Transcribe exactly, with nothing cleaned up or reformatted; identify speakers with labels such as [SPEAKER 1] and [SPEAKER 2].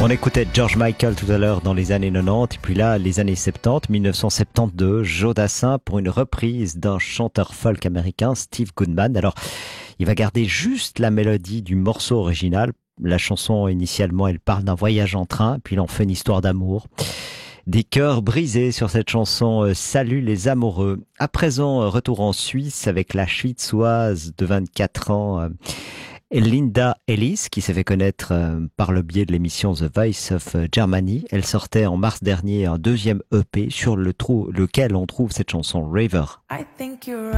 [SPEAKER 1] On écoutait George Michael tout à l'heure dans les années quatre-vingt-dix, et puis là, les années soixante-dix, dix-neuf cent soixante-douze, Joe Dassin pour une reprise d'un chanteur folk américain, Steve Goodman. Alors, il va garder juste la mélodie du morceau original. La chanson, initialement, elle parle d'un voyage en train, puis il en fait une histoire d'amour. Des cœurs brisés sur cette chanson euh, Salut les amoureux. À présent, euh, retour en Suisse avec la Suissoise de vingt-quatre ans, euh, Linda Ellis, qui s'est fait connaître euh, par le biais de l'émission The Voice of Germany. Elle sortait en mars dernier un deuxième E P sur le trou, lequel on trouve cette chanson River.
[SPEAKER 2] I think you're